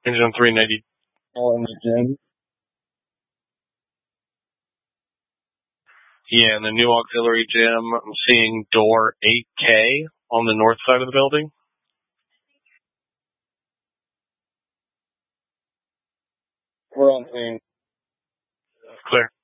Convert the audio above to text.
Engine 390. All in the gym. Yeah, in the new auxiliary gym, I'm seeing door 8K on the north side of the building. We're on scene. Clear.